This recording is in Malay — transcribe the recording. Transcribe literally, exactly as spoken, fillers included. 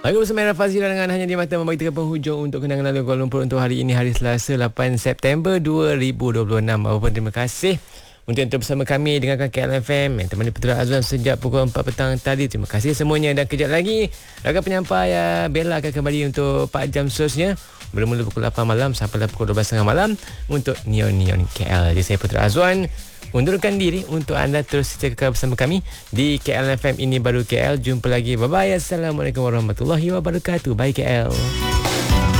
Baik, bersama Era Fazira dengan Hanya di Mata membagi tiga penghujung untuk kenangan lalu Kuala Lumpur untuk hari ini, hari Selasa lapan September dua ribu dua puluh enam. Apapun terima kasih untuk yang bersama kami dengarkan K L F M yang temani Putra Azwan sejak pukul empat petang tadi. Terima kasih semuanya, dan kejap lagi rakan penyampai uh, Bella akan kembali untuk empat jam seterusnya, bermula pukul lapan malam sampai pukul dua belas tiga puluh malam untuk Neon Neon K L. Jadi saya Putra Azwan undurkan diri untuk anda terus setia kekal bersama kami di K L F M Ini Baru K L. Jumpa lagi. Bye bye. Assalamualaikum warahmatullahi wabarakatuh. Bye K L.